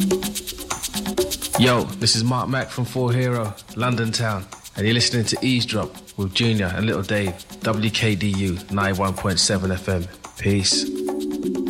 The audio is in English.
Yo, this is Mark Mack from 4Hero, London Town, and you're listening to Eavesdrop with Junior and Little Dave, WKDU 91.7 FM. Peace.